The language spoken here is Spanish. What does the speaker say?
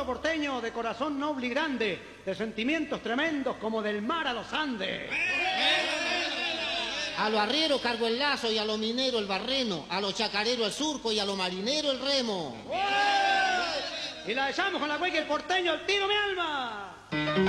pueblo porteño de corazón noble y grande, de sentimientos tremendos como del mar a los Andes. A lo arriero cargo el lazo y a lo minero el barreno, a lo chacarero el surco y a lo marinero el remo. Y la echamos con la cueca el porteño, el tiro mi alma.